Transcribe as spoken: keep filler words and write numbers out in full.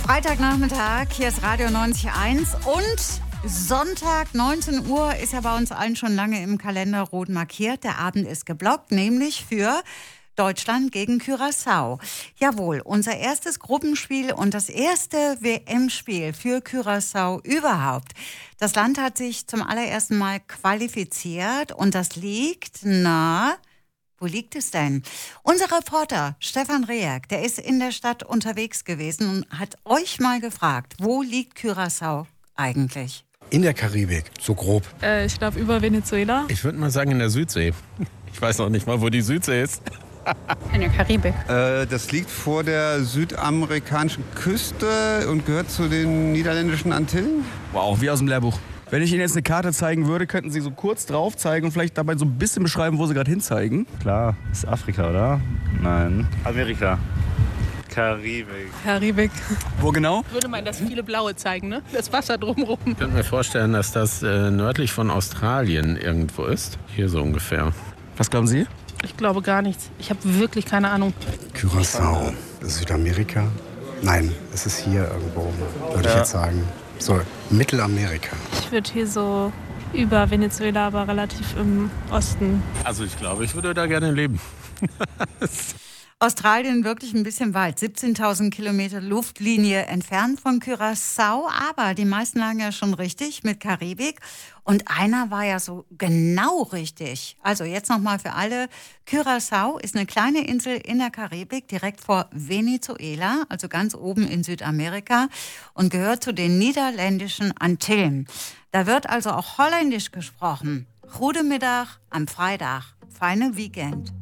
Freitagnachmittag, hier ist Radio neunzig Komma eins und Sonntag neunzehn Uhr ist ja bei uns allen schon lange im Kalender rot markiert. Der Abend ist geblockt, nämlich für Deutschland gegen Curaçao. Jawohl, unser erstes Gruppenspiel und das erste W M-Spiel für Curaçao überhaupt. Das Land hat sich zum allerersten Mal qualifiziert und das liegt, na... Wo liegt es denn? Unser Reporter Stefan Rehak, der ist in der Stadt unterwegs gewesen und hat euch mal gefragt, wo liegt Curaçao eigentlich? In der Karibik, so grob. Äh, ich glaube über Venezuela. Ich würde mal sagen in der Südsee. Ich weiß noch nicht mal, wo die Südsee ist. In der Karibik. Äh, das liegt vor der südamerikanischen Küste und gehört zu den niederländischen Antillen. Wow, wie aus dem Lehrbuch. Wenn ich Ihnen jetzt eine Karte zeigen würde, könnten Sie so kurz drauf zeigen und vielleicht dabei so ein bisschen beschreiben, wo Sie gerade hinzeigen? Klar, ist Afrika, oder? Nein. Amerika. Karibik. Karibik. Wo genau? Würde man das viele Blaue zeigen, ne? Das Wasser drumherum. Ich könnte mir vorstellen, dass das äh, nördlich von Australien irgendwo ist. Hier so ungefähr. Was glauben Sie? Ich glaube gar nichts. Ich habe wirklich keine Ahnung. Curaçao, Südamerika? Nein, es ist hier irgendwo, würde Ja. ich jetzt sagen. So, Mittelamerika. Ich würde hier so über Venezuela, aber relativ im Osten. Also ich glaube, ich würde da gerne leben. Australien wirklich ein bisschen weit, siebzehntausend Kilometer Luftlinie entfernt von Curaçao, aber die meisten lagen ja schon richtig mit Karibik und einer war ja so genau richtig. Also jetzt nochmal für alle, Curaçao ist eine kleine Insel in der Karibik, direkt vor Venezuela, also ganz oben in Südamerika und gehört zu den niederländischen Antillen. Da wird also auch Holländisch gesprochen. Goedemiddag am Freitag, feine Weekend.